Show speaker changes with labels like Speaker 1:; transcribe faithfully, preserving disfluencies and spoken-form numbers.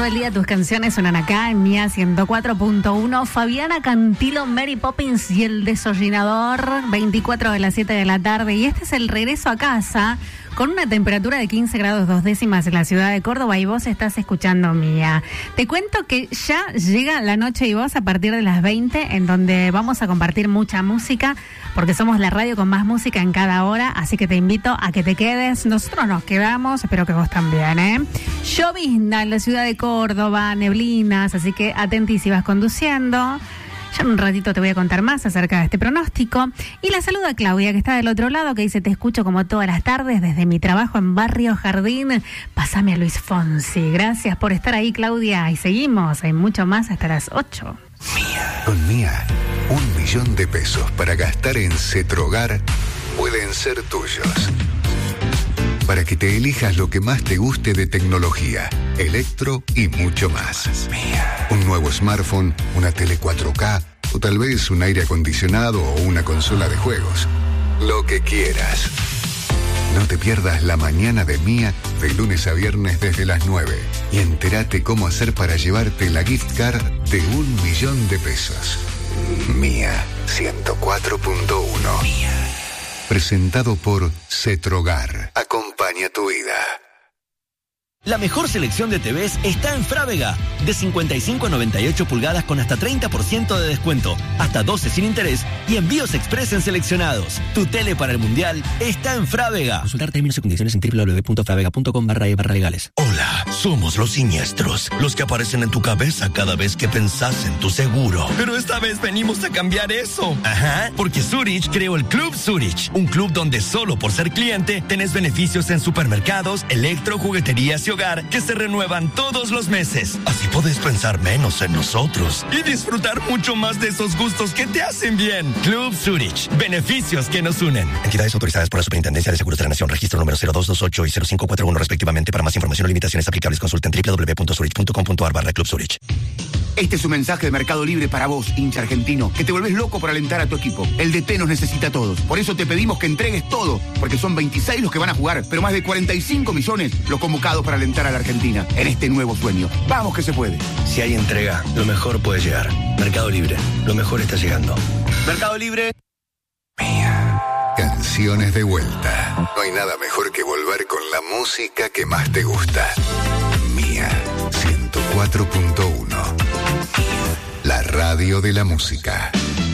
Speaker 1: el día tus canciones suenan acá en Mía ciento cuatro punto uno. Fabiana Cantilo, Mary Poppins y el Desollinador, veinticuatro de las siete de la tarde. Y este es el regreso a casa con una temperatura de quince grados dos décimas en la ciudad de Córdoba y vos estás escuchando Mía. Te cuento que ya llega La Noche y Vos a partir de las veinte, en donde vamos a compartir mucha música, porque somos la radio con más música en cada hora, así que te invito a que te quedes. Nosotros nos quedamos, espero que vos también, ¿eh? Llovizna en la ciudad de Córdoba, neblinas, así que atenti si vas conduciendo. Ya en un ratito te voy a contar más acerca de este pronóstico. Y la saluda Claudia, que está del otro lado, que dice: te escucho como todas las tardes desde mi trabajo en Barrio Jardín. Pásame a Luis Fonsi. Gracias por estar ahí, Claudia. Y seguimos, hay mucho más hasta las ocho.
Speaker 2: Mía. Con Mía, un millón de pesos para gastar en Cetrogar pueden ser tuyos. Para que te elijas lo que más te guste de tecnología, electro y mucho más. Mía. Un nuevo smartphone, una tele cuatro K o tal vez un aire acondicionado o una consola de juegos. Lo que quieras. No te pierdas la mañana de Mía de lunes a viernes desde las nueve y entérate cómo hacer para llevarte la gift card de un millón de pesos. Mía ciento cuatro punto uno. Mía. Presentado por Cetrogar. Acompaña tu vida.
Speaker 3: La mejor selección de T Vs está en Frávega. De cincuenta y cinco a noventa y ocho pulgadas con hasta treinta por ciento de descuento, hasta doce sin interés y envíos express en seleccionados. Tu tele para el Mundial está en Frávega. Consultar términos y condiciones en doble u doble u doble u punto fravega punto com barra e barra legales.
Speaker 4: Hola, somos los siniestros, los que aparecen en tu cabeza cada vez que pensás en tu seguro. Pero esta vez venimos a cambiar eso. Ajá, porque Zurich creó el Club Zurich, un club donde solo por ser cliente tenés beneficios en supermercados, electro, jugueterías y hogar que se renuevan todos los meses. Así podés pensar menos en nosotros y disfrutar mucho más de esos gustos que te hacen bien. Club Zurich, beneficios que nos unen. Entidades autorizadas por la Superintendencia de Seguros de la Nación, registro número cero dos dos ocho y cero cinco cuatro uno respectivamente. Para más información o limitaciones aplicables consulten doble u doble u doble u punto zurich punto com punto a r barra Club Zurich.
Speaker 5: Este es un mensaje de Mercado Libre para vos, hincha argentino, que te volvés loco por alentar a tu equipo. El D T nos necesita a todos. Por eso te pedimos que entregues todo, porque son veintiséis los que van a jugar, pero más de cuarenta y cinco millones los convocados para alentar a la Argentina en este nuevo sueño. Vamos que se puede.
Speaker 4: Si hay entrega, lo mejor puede llegar. Mercado Libre, lo mejor está llegando. Mercado Libre.
Speaker 2: Mía. Canciones de vuelta. No hay nada mejor que volver con la música que más te gusta. Mía ciento cuatro punto uno. La radio de la música.